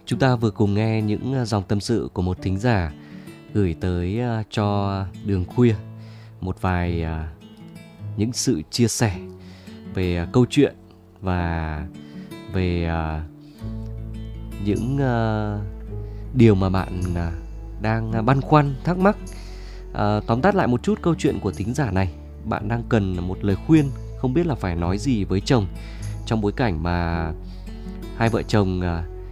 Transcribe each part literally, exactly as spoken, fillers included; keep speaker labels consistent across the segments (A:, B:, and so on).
A: Chúng ta vừa cùng nghe những dòng tâm sự của một thính giả gửi tới cho Đường Khuya một vài những sự chia sẻ về câu chuyện và về những điều mà bạn đang băn khoăn, thắc mắc. À, tóm tắt lại một chút câu chuyện của thính giả này. Bạn đang cần một lời khuyên, không biết là phải nói gì với chồng trong bối cảnh mà hai vợ chồng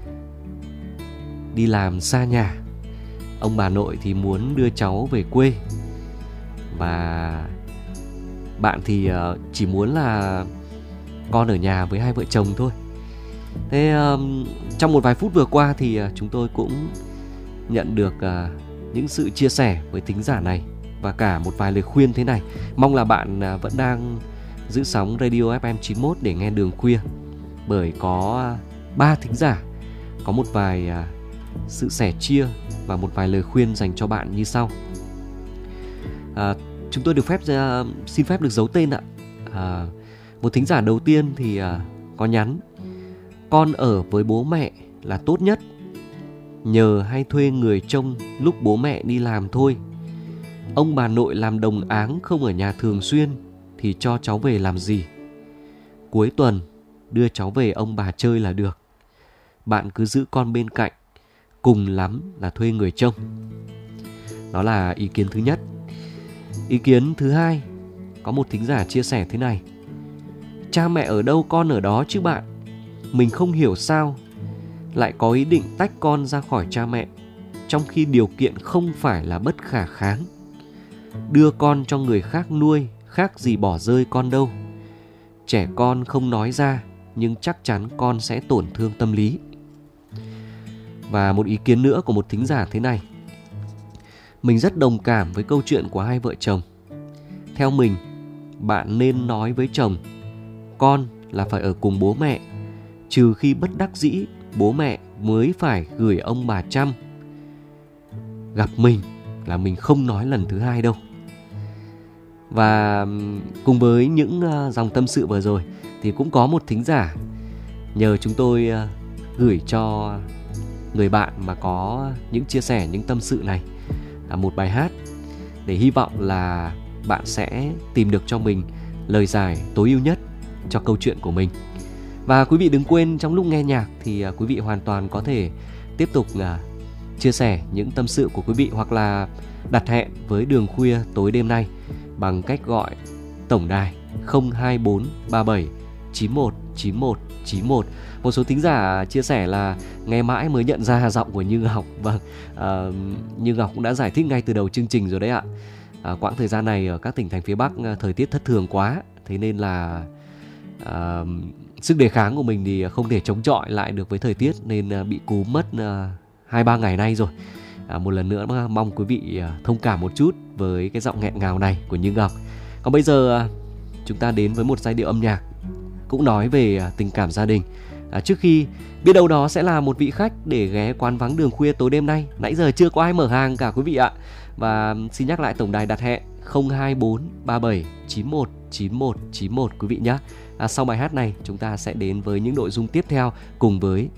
A: đi làm xa nhà. Ông bà nội thì muốn đưa cháu về quê, và bạn thì chỉ muốn là con ở nhà với hai vợ chồng thôi. Thế trong một vài phút vừa qua thì chúng tôi cũng nhận được những sự chia sẻ với thính giả này và cả một vài lời khuyên thế này. Mong là bạn vẫn đang giữ sóng Radio ép em chín mốt để nghe Đường Khuya, bởi có ba thính giả có một vài sự sẻ chia và một vài lời khuyên dành cho bạn như sau. à, Chúng tôi được phép xin phép được giấu tên ạ. à, Một thính giả đầu tiên thì có nhắn: con ở với bố mẹ là tốt nhất, nhờ hay thuê người trông lúc bố mẹ đi làm thôi. Ông bà nội làm đồng áng không ở nhà thường xuyên thì cho cháu về làm gì. Cuối tuần đưa cháu về ông bà chơi là được. Bạn cứ giữ con bên cạnh, cùng lắm là thuê người trông. Đó là ý kiến thứ nhất. Ý kiến thứ hai, có một thính giả chia sẻ thế này: cha mẹ ở đâu con ở đó chứ bạn. Mình không hiểu sao lại có ý định tách con ra khỏi cha mẹ, trong khi điều kiện không phải là bất khả kháng. Đưa con cho người khác nuôi khác gì bỏ rơi con đâu. Trẻ con không nói ra, nhưng chắc chắn con sẽ tổn thương tâm lý. Và một ý kiến nữa của một thính giả thế này: mình rất đồng cảm với câu chuyện của hai vợ chồng. Theo mình, bạn nên nói với chồng con là phải ở cùng bố mẹ, trừ khi bất đắc dĩ bố mẹ mới phải gửi ông bà chăm. Gặp mình là mình không nói lần thứ hai đâu. Và cùng với những dòng tâm sự vừa rồi thì cũng có một thính giả nhờ chúng tôi gửi cho người bạn mà có những chia sẻ, những tâm sự này một bài hát, để hy vọng là bạn sẽ tìm được cho mình lời giải tối ưu nhất cho câu chuyện của mình. Và quý vị đừng quên, trong lúc nghe nhạc thì quý vị hoàn toàn có thể tiếp tục chia sẻ những tâm sự của quý vị, hoặc là đặt hẹn với Đường Khuya tối đêm nay bằng cách gọi tổng đài không hai bốn ba bảy chín một chín một chín một. Một số thính giả chia sẻ là nghe mãi mới nhận ra giọng của Như Ngọc. Vâng, uh, Như Ngọc cũng đã giải thích ngay từ đầu chương trình rồi đấy ạ. uh, Quãng thời gian này ở các tỉnh thành phía Bắc thời tiết thất thường quá, thế nên là uh, sức đề kháng của mình thì không thể chống chọi lại được với thời tiết, nên uh, bị cúm mất hai uh, ba ngày nay rồi. uh, Một lần nữa mong quý vị uh, thông cảm một chút với cái giọng nghẹn ngào này của Như Ngọc. Còn bây giờ uh, chúng ta đến với một giai điệu âm nhạc cũng nói về uh, tình cảm gia đình. À, trước khi biết đâu đó sẽ là một vị khách để ghé quán vắng Đường Khuya tối đêm nay. Nãy giờ chưa có ai mở hàng cả quý vị ạ. Và xin nhắc lại tổng đài đặt hẹn không hai bốn ba bảy chín một chín một chín một quý vị nhé. à, Sau bài hát này chúng ta sẽ đến với những nội dung tiếp theo cùng với